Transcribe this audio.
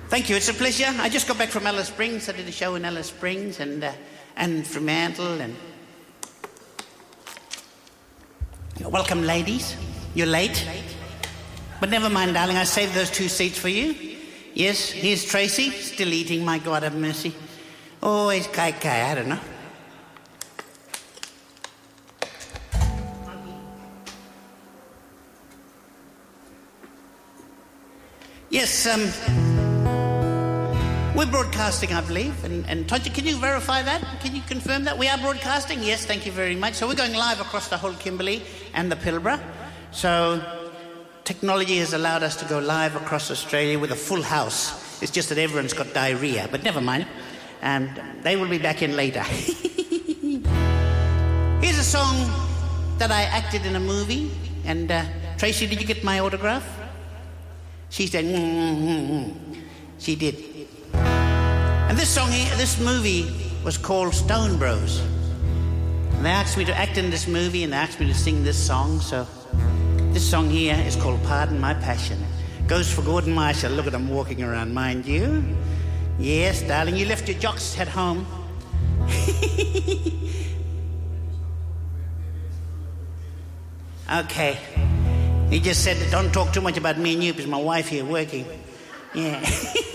Thank you, it's a pleasure. I just got back from Alice Springs. I did a show in Alice Springs and Fremantle and... Welcome, ladies. You're late. But never mind, darling, I saved those 2 seats for you. Yes, here's Tracy, still eating, my God have mercy. Oh, it's Kai, I don't know. Yes, we're broadcasting, I believe. And Tonja, can you verify that? Can you confirm that? We are broadcasting? Yes, thank you very much. So we're going live across the whole Kimberley and the Pilbara. So technology has allowed us to go live across Australia with a full house. It's just that everyone's got diarrhea, but never mind. And they will be back in later. Here's a song that I acted in a movie. And Tracy, did you get my autograph? She said, She did. And this song, this movie was called Stone Bros. And they asked me to act in this movie and they asked me to sing this song. So this song here is called Pardon My Passion. Goes for Gordon Marshall. Look at him walking around, mind you. Yes, darling, you left your jocks at home. Okay. He just said, don't talk too much about me and you because my wife here working. Yeah.